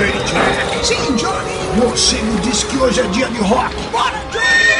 Ei, Jack. Sim, Johnny. Você me disse que hoje é dia de rock. Bora!